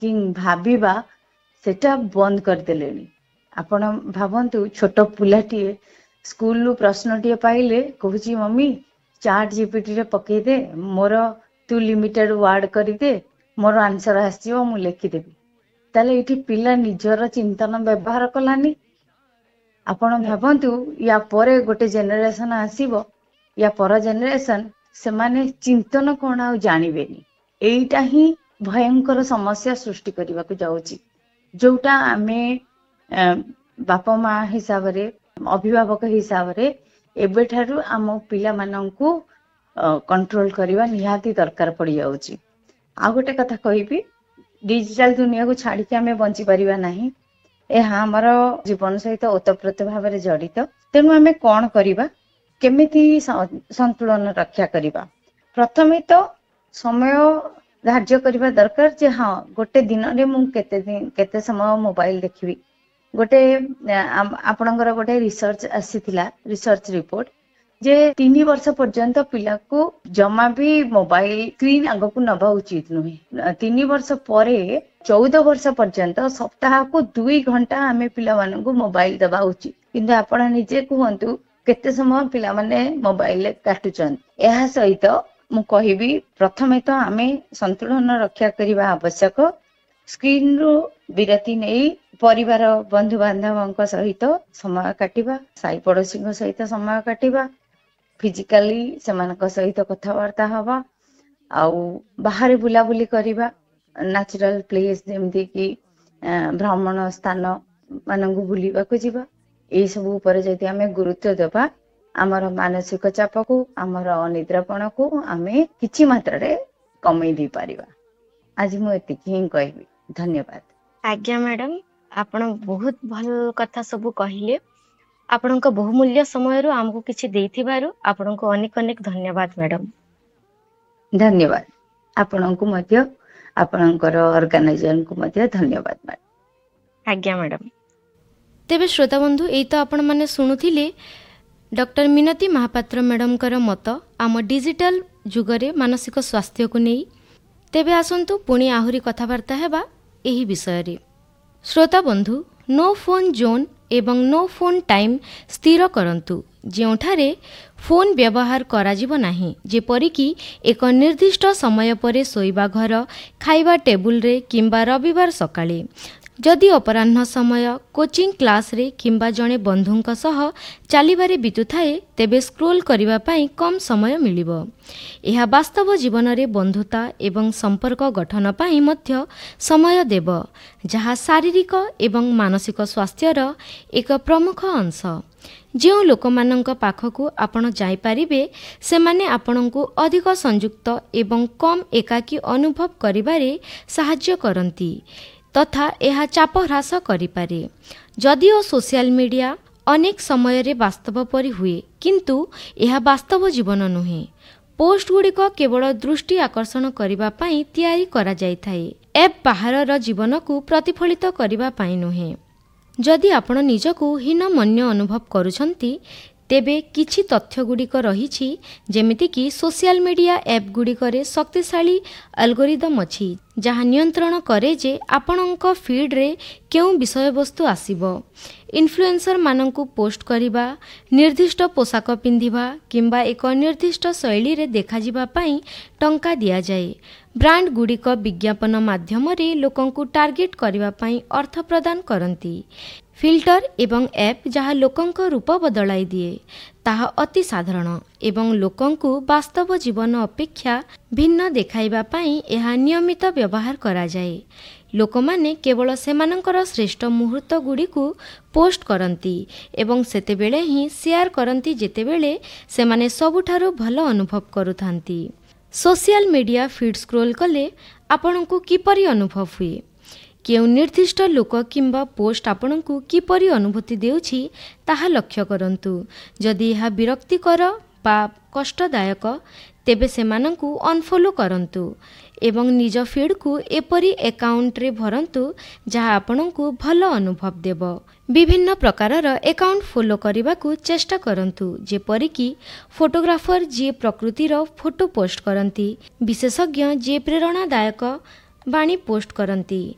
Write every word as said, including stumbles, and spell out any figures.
Thinking भाबिबा सेटा बंद करदेलेनी। आपण भावंतु छोट पिलाटीए स्कूल रु प्रश्नटीए पाइले कहूची मम्मी चाट जीपीटी रे पकई दे मोर तू लिमिटेड वर्ड करदे मोर आंसर आसीबो मु लिखिदेबी। ताले इठी पिला निजर चिंतन व्यवहार कलानी। आपण भावंतु या परे गोटे जेनेरेशन आसीबो या पर जेनेरेशन से माने चिंतन कोन आ जानिबेनी। एईटा ही भयंकर समस्या सृष्टि करबा को जाउची। जोटा आमे बापा माँ हिसाब रे अभिभावक हिसाब रे एबे ठारू आम पिला माननकु कंट्रोल करबा निहाती दरकार पड़ी जाउची। आ गोटे कथा कहिबी डिजिटल दुनिया को छाड़ी के आमे बंची परिबा नाही। एहा हमर जीवन सहित ओतप्रोत भाव में जड़ित। तेणु आमे कौन करिबा केमिति संतुलन रक्षा करिबा। प्रथमे तो समय धार्य करिबा दरकार जे हाँ गोटे दिन रे मु केते दिन केते समय मोबाइल देखिबी। गोटे आपणकर गोटे रिसर्च आसीथिला रिसर्च रिपोर्ट जे तीन वर्ष पर्यंत पिला को जमा भी मोबाइल स्क्रीन आग को नबा उचित नुहे। तीन वर्ष परे चौदह वर्ष पर्यंत सप्ताह को दुई घंटा आमे पिला मानन को मोबाइल दबा उचित। किंतु आपण निजे कहंतु केते समय पिला माने मोबाइल काटुचन। एहा सहित मु कहिबी प्रथमे तो आमे संतुलन रक्षा करिबा आवश्यक। स्क्रीन रो विरति नै परिवार बंधु बांधवक सहित समय काटिबा, साई पड़ोसी सहित समय काटिबा, फिजिकली सेमानक सहित कथबार्ता हवा, आउ बाहर बुलाबुली करिबा, नेचुरल प्लेस जेमती कि भ्रमण स्थान मानंगु बुलिबा को जिबा। ए सब ऊपर जदि आमे गुरुत्व देबा आमर मानसिक चाप को आमर अनिद्रापण को आमे किछि मात्रा रे कमै दी परिबा। आज मु एतिकी ही कहबी। धन्यवाद। आज्ञा मैडम आपण बहुत भल कथा सब कहिले। आपणक बहुमूल्य समय आमको किछि देथिबारु आपणको अनेक अनेक धन्यवाद मैडम। धन्यवाद आपणको मध्य आपणकर ऑर्गेनाइजेशन को मध्य धन्यवाद मैडम। आज्ञा मैडम। तेबे श्रोता बंधु एई तो आपण माने सुनुथिले डॉक्टर मिनती महापात्र मैडम कर मत आम डिजिटल जुगरे मानसिक स्वास्थ्य को नहीं। तेबे आसंतु पुणी आहुरी कथबार्ता हेबा एही विषय रे। श्रोता बंधु नो फोन जोन एवं नो फोन टाइम स्थिर करंतु ଯେଉଁଠାରେ ଫୋନ୍ ବ୍ୟବହାର କରାଯିବ ନାହିଁ। ଯେପରିକି ଏକ ନିର୍ଦ୍ଦିଷ୍ଟ ସମୟ ପରେ ଶୋଇବା ଘର, ଖାଇବା ଟେବୁଲରେ କିମ୍ବା ରବିବାର ସକାଳେ। ଯଦି ଅପରାହ୍ନ ସମୟ କୋଚିଂ କ୍ଲାସରେ କିମ୍ବା ଜଣେ ବନ୍ଧୁଙ୍କ ସହ ଚାଲିବାରେ ବିତୁଥାଏ ତେବେ ସ୍କ୍ରୋଲ କରିବା ପାଇଁ କମ୍ ସମୟ ମିଳିବ। ଏହା ବାସ୍ତବ ଜୀବନରେ ବନ୍ଧୁତା ଏବଂ ସମ୍ପର୍କ ଗଠନ ପାଇଁ ମଧ୍ୟ ସମୟ ଦେବ, ଯାହା ଶାରୀରିକ ଏବଂ ମାନସିକ ସ୍ୱାସ୍ଥ୍ୟର ଏକ ପ୍ରମୁଖ ଅଂଶ। ଯେଉଁ ଲୋକମାନଙ୍କ ପାଖକୁ ଆପଣ ଯାଇପାରିବେ ସେମାନେ ଆପଣଙ୍କୁ ଅଧିକ ସଂଯୁକ୍ତ ଏବଂ କମ୍ ଏକାକୀ ଅନୁଭବ କରିବାରେ ସାହାଯ୍ୟ କରନ୍ତି ତଥା ଏହା ଚାପ ହ୍ରାସ କରିପାରେ। ଯଦିଓ ସୋସିଆଲ ମିଡ଼ିଆ ଅନେକ ସମୟରେ ବାସ୍ତବ ପରି ହୁଏ, କିନ୍ତୁ ଏହା ବାସ୍ତବ ଜୀବନ ନୁହେଁ। ପୋଷ୍ଟଗୁଡ଼ିକ କେବଳ ଦୃଷ୍ଟି ଆକର୍ଷଣ କରିବା ପାଇଁ ତିଆରି କରାଯାଇଥାଏ, ଏପ୍ ବାହାରର ଜୀବନକୁ ପ୍ରତିଫଳିତ କରିବା ପାଇଁ ନୁହେଁ। ଯଦି ଆପଣ ନିଜକୁ ହୀନମନ୍ୟ ଅନୁଭବ କରୁଛନ୍ତି ତେବେ କିଛି ତଥ୍ୟଗୁଡ଼ିକ ରହିଛି, ଯେମିତିକି ସୋସିଆଲ ମିଡ଼ିଆ ଆପ୍ ଗୁଡ଼ିକରେ ଶକ୍ତିଶାଳୀ ଆଲଗୋରିଦମ୍ ଅଛି ଯାହା ନିୟନ୍ତ୍ରଣ କରେ ଯେ ଆପଣଙ୍କ ଫିଡ୍ରେ କେଉଁ ବିଷୟବସ୍ତୁ ଆସିବ। ଇନଫ୍ଲୁଏନ୍ସରମାନଙ୍କୁ ପୋଷ୍ଟ କରିବା, ନିର୍ଦ୍ଦିଷ୍ଟ ପୋଷାକ ପିନ୍ଧିବା କିମ୍ବା ଏକ ନିର୍ଦ୍ଦିଷ୍ଟ ଶୈଳୀରେ ଦେଖାଯିବା ପାଇଁ ଟଙ୍କା ଦିଆଯାଏ। ବ୍ରାଣ୍ଡଗୁଡ଼ିକ ବିଜ୍ଞାପନ ମାଧ୍ୟମରେ ଲୋକଙ୍କୁ ଟାର୍ଗେଟ କରିବା ପାଇଁ ଅର୍ଥ ପ୍ରଦାନ କରନ୍ତି। ଫିଲ୍ଟର ଏବଂ ଆପ୍ ଯାହା ଲୋକଙ୍କ ରୂପ ବଦଳାଇ ଦିଏ, ତାହା ଅତି ସାଧାରଣ ଏବଂ ଲୋକଙ୍କୁ ବାସ୍ତବ ଜୀବନ ଅପେକ୍ଷା ଭିନ୍ନ ଦେଖାଇବା ପାଇଁ ଏହା ନିୟମିତ ବ୍ୟବହାର କରାଯାଏ। ଲୋକମାନେ କେବଳ ସେମାନଙ୍କର ଶ୍ରେଷ୍ଠ ମୁହୂର୍ତ୍ତଗୁଡ଼ିକୁ ପୋଷ୍ଟ କରନ୍ତି ଏବଂ ସେତେବେଳେ ହିଁ ସେୟାର କରନ୍ତି ଯେତେବେଳେ ସେମାନେ ସବୁଠାରୁ ଭଲ ଅନୁଭବ କରୁଥାନ୍ତି। ସୋସିଆଲ ମିଡ଼ିଆ ଫିଡ୍ ସ୍କ୍ରୋଲ କଲେ ଆପଣଙ୍କୁ କିପରି ଅନୁଭବ ହୁଏ? କେଉଁ ନିର୍ଦ୍ଦିଷ୍ଟ ଲୋକ କିମ୍ବା ପୋଷ୍ଟ ଆପଣଙ୍କୁ କିପରି ଅନୁଭୂତି ଦେଉଛି ତାହା ଲକ୍ଷ୍ୟ କରନ୍ତୁ। ଯଦି ଏହା ବିରକ୍ତିକର ବା କଷ୍ଟଦାୟକ ତେବେ ସେମାନଙ୍କୁ ଅନଫଲୋ କରନ୍ତୁ ଏବଂ ନିଜ ଫିଡ୍କୁ ଏପରି ଆକାଉଣ୍ଟରେ ଭରନ୍ତୁ ଯାହା ଆପଣଙ୍କୁ ଭଲ ଅନୁଭବ ଦେବ। ବିଭିନ୍ନ ପ୍ରକାରର ଆକାଉଣ୍ଟ ଫଲୋ କରିବାକୁ ଚେଷ୍ଟା କରନ୍ତୁ, ଯେପରିକି ଫଟୋଗ୍ରାଫର ଯିଏ ପ୍ରକୃତିର ଫଟୋ ପୋଷ୍ଟ କରନ୍ତି, ବିଶେଷଜ୍ଞ ଯିଏ ପ୍ରେରଣାଦାୟକ ବାଣୀ ପୋଷ୍ଟ କରନ୍ତି,